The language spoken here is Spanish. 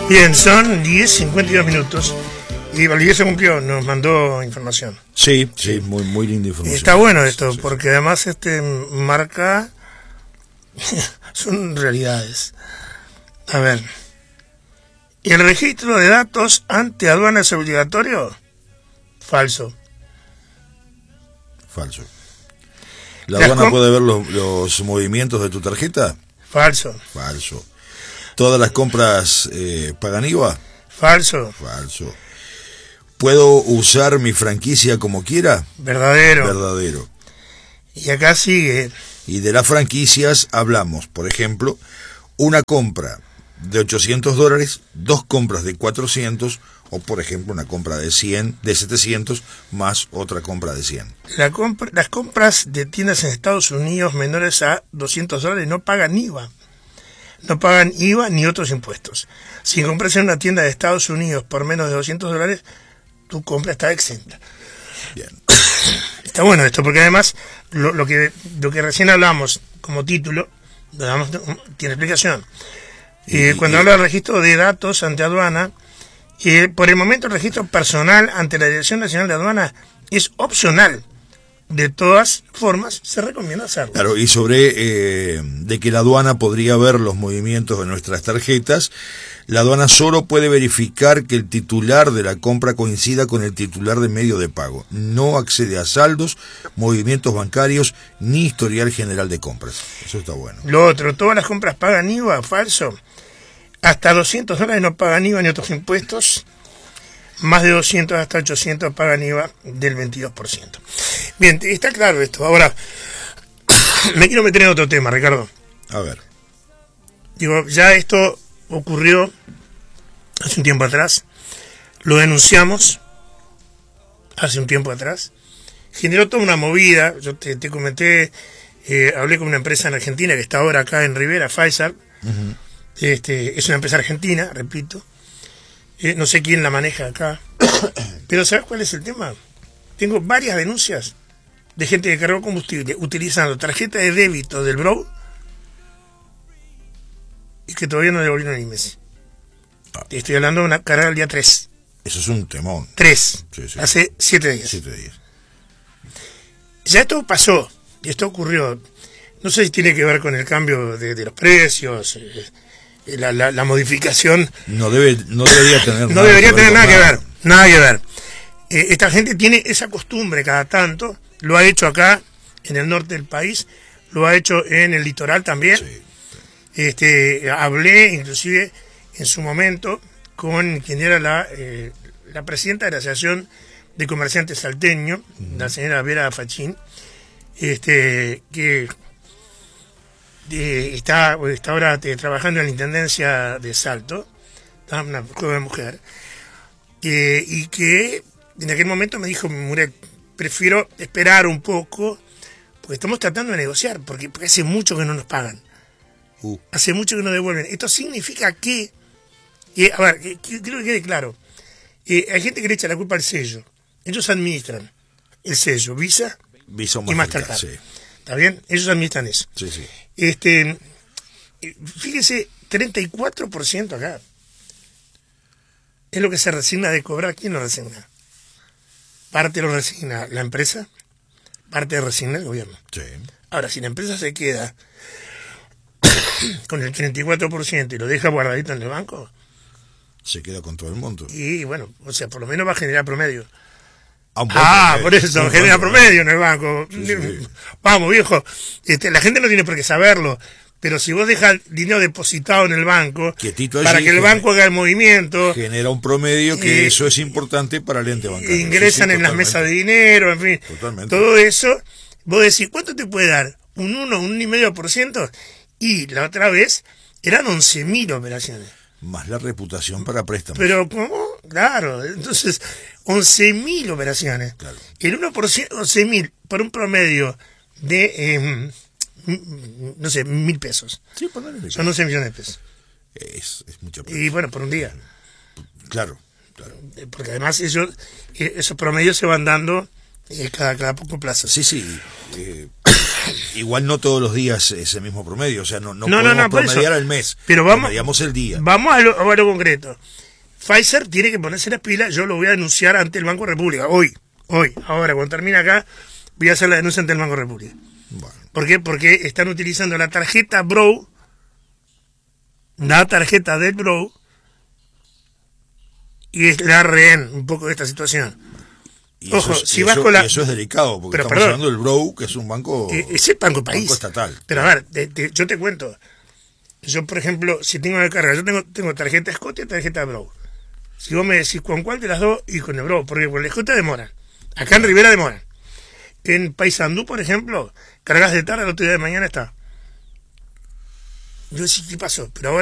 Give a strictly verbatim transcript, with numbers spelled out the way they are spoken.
Bien, son diez cincuenta y dos minutos y Valdivia se cumplió, nos mandó información. Sí, sí, muy, muy linda información. Está bueno esto, sí, sí, porque además este marca son realidades. A ver, ¿y el registro de datos ante aduana es obligatorio? Falso. Falso. ¿La Las aduana com- puede ver los, los movimientos de tu tarjeta? Falso. Falso. ¿Todas las compras eh, pagan I V A? Falso. Falso. ¿Puedo usar mi franquicia como quiera? Verdadero. Verdadero. Y acá sigue. Y de las franquicias hablamos, por ejemplo, una compra de ochocientos dólares, dos compras de cuatrocientos, o por ejemplo una compra de cien, de setecientos, más otra compra de cien. La compra, las compras de tiendas en Estados Unidos menores a doscientos dólares no pagan I V A. No pagan I V A ni otros impuestos. Si compras en una tienda de Estados Unidos por menos de doscientos dólares, tu compra está exenta. Bien. Está bueno esto, porque además lo, lo que lo que recién hablamos como título, lo damos, tiene explicación. Eh, Y- cuando y- habla del registro de datos ante aduana, eh, por el momento el registro personal ante la Dirección Nacional de Aduana es opcional. De todas formas, se recomienda hacerlo. Claro, y sobre eh, de que la aduana podría ver los movimientos de nuestras tarjetas, la aduana solo puede verificar que el titular de la compra coincida con el titular de medio de pago. No accede a saldos, movimientos bancarios, ni historial general de compras. Eso está bueno. Lo otro, todas las compras pagan I V A, falso. Hasta doscientos dólares no pagan I V A ni otros impuestos. Más de doscientos hasta ochocientos pagan I V A del veintidós por ciento. Bien, está claro esto. Ahora, me quiero meter en otro tema, Ricardo. A ver. Digo, ya esto ocurrió hace un tiempo atrás. Lo denunciamos hace un tiempo atrás. Generó toda una movida. Yo te, te comenté, eh, hablé con una empresa en Argentina que está ahora acá en Rivera, Pfizer. Uh-huh. Este, es una empresa argentina, repito. Eh, no sé quién la maneja acá. Pero ¿sabes cuál es el tema? Tengo varias denuncias de gente que cargó combustible utilizando tarjeta de débito del Bro y que todavía no devolvieron ni mes. Ah. Te estoy hablando de una carga del día tres. Eso es un temón. tres. Sí, sí. Hace siete días. Siete días. Ya esto pasó, y esto ocurrió. No sé si tiene que ver con el cambio de, de los precios, eh, la, la, la modificación. No debe, no debería tener No nada debería que ver tener con nada que ver, nada que ver. Eh, esta gente tiene esa costumbre cada tanto, lo ha hecho acá, en el norte del país, lo ha hecho en el litoral también. Sí. Este, hablé inclusive en su momento con quien era la, eh, la presidenta de la Asociación de Comerciantes Salteño, uh-huh. la señora Vera Fachín, este, que eh, está, está ahora eh, trabajando en la Intendencia de Salto, una joven mujer, eh, y que en aquel momento me dijo, Murek, prefiero esperar un poco, porque estamos tratando de negociar, porque, porque hace mucho que no nos pagan. Uh. Hace mucho que no devuelven. Esto significa que, eh, a ver, que, que, quiero que quede claro, eh, hay gente que le echa la culpa al sello. Ellos administran el sello, Visa, Visa y Mastercard. Sí. ¿Está bien? Ellos administran eso. Sí, sí. Este, fíjese, treinta y cuatro por ciento acá es lo que se resigna de cobrar. ¿Quién lo resigna? Parte lo resigna la empresa, parte lo resigna el gobierno. Sí. Ahora, si la empresa se queda con el treinta y cuatro por ciento y lo deja guardadito en el banco, se queda con todo el monto. y bueno, o sea, por lo menos va a generar promedio. Ah, Ah, por eso, genera promedio en el banco. Sí, sí. Vamos, viejo, este, la gente no tiene por qué saberlo, pero si vos dejas dinero depositado en el banco, Quietito allí, para que el genera- banco haga el movimiento, Genera un promedio que Eh, eso es importante para el ente bancario. ingresan Sí, sí, en las totalmente. mesas de dinero, en fin, Totalmente. todo eso, vos decís, ¿cuánto te puede dar? ¿Un uno, un uno coma cinco por ciento? Y la otra vez eran once mil operaciones. Más la reputación para préstamos. Pero, ¿cómo? Claro, entonces, once mil operaciones. Claro. El uno por ciento, once mil, por un promedio de, eh, no sé, mil pesos. Sí, ponele. Son once millones de pesos. Es, es mucha plata. Y bueno, por un día. Claro, claro. Eh, Porque además ellos, eh, esos promedios se van dando eh, cada, cada poco plazo. Sí, sí. Eh, Igual no todos los días ese mismo promedio, o sea, no, no, No, no, podemos no, por promediar eso. el mes, Pero vamos, promediamos el día. Vamos a lo, a lo concreto. Pfizer tiene que ponerse las pilas, yo lo voy a denunciar ante el Banco República, hoy, hoy, ahora, cuando termine acá, voy a hacer la denuncia ante el Banco República. Bueno. ¿Por qué? Porque están utilizando la tarjeta Bro, la tarjeta del Bro, y es la rehén un poco de esta situación. Y Ojo, eso es, si y vas eso, con la... y eso es delicado, porque Pero, estamos perdón. hablando del B R O, que es un banco, Eh, ese es banco país. banco estatal. Pero a ver, te- te- yo te cuento. Yo, por ejemplo, si tengo que cargar, yo tengo, tengo tarjeta Scotia y tarjeta Bro. Si vos me decís con cuál de las dos, y con el Bro, porque con el Scotia demoran. Acá en Rivera demoran. En Paysandú, por ejemplo, cargas de tarde, el otro día de mañana está. Yo decía, ¿qué pasó? Pero ahora